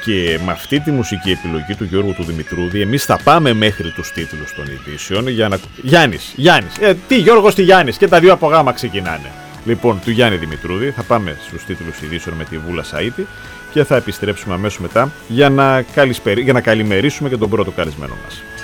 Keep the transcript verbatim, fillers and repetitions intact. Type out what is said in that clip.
και με αυτή τη μουσική επιλογή του Γιώργου του Δημητρούδη εμείς θα πάμε μέχρι τους τίτλους των ειδήσεων για να... Γιάννης, Γιάννης, ε, τι Γιώργος, τι Γιάννης, και τα δύο από γάμα ξεκινάνε. Λοιπόν, του Γιάννη Δημητρούδη, θα πάμε στους τίτλους ειδήσεων με τη Βούλα Σαΐτη και θα επιστρέψουμε αμέσως μετά για να, καλησπερι... για να καλημερίσουμε και τον πρώτο καλεσμένο μας.